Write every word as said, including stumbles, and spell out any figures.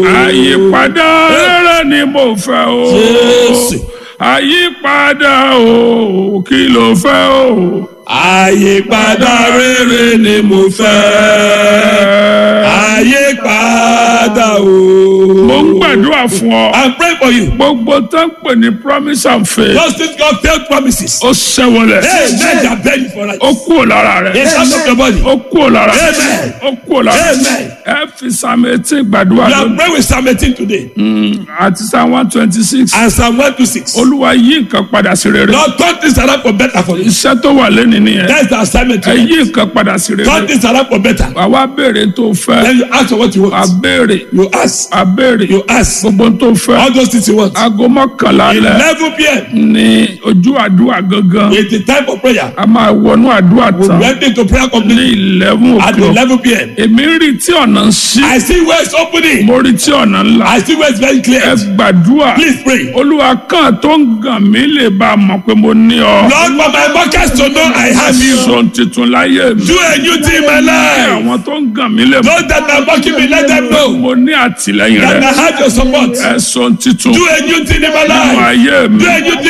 Àyípadà rere ni mo fẹ́ o. Jésù. Àyípadà o, kí ló fẹ́ o? Àyípadà rere ni mo fẹ́. Àyípadà o. Mo ń gbàdúrà fún ọ. I'm praying for you. Gbogbo tó ń pè ní promise and faith. Those things God failed promises. Ó ṣẹ́wọlẹ̀. Hey, men are begging for us. Ó kúrò lára rẹ̀. It's out of your body. Ó kúrò lára rẹ̀. Amen. Ó kúrò lára rẹ̀. Amen. Ẹ fi Psalm eighteen gbàdúrà You are lónìí. praying with Psalm eighteen today. Àti Psalm one twenty-six. And Psalm one twenty-six. Olúwa yí nǹkan padà sí rere. Lord, turn things around for better for you. Iṣẹ́ tó wà lẹ́nu nìyẹn. That's the assignment Ẹ today. yí nǹkan padà sí rere. Turn things around for better. Àwa béèrè tó fẹ́. Then you ask for what you A want. béèrè. You ask. A béèrè. You ask. Gbogbo tó fẹ́. All those things you want. Aago mọ́kànlá lẹ̀ eleven p.m. ní ojú àdúrà gangan. is the time for prayer. A máa wọnú àdúrà We tán went into prayer ní completely eleven at o'clock. eleven p.m. Èmi ń rí tí ọ̀nà ń ṣí. I see where it's opening. Mo rí tí ọ̀nà ńlá. I see where it's very Ẹ clear. gbàdúrà. Please pray. Olúwa kan tó ń gàn mí lè bá a mọ̀ pé mo ní ọ. Lord, for my workers to know I have you. Sọ titun láyé mi. Do a new thing in my life. Àwọn tó ń gàn mí lè mọ̀. Those that are mocking me, let them know Mo ní àtìlẹ́yìn that I rẹ. have your support. Ẹ sọ titun. Do a new thing in my Nínú life. ayé mi. Do a new thing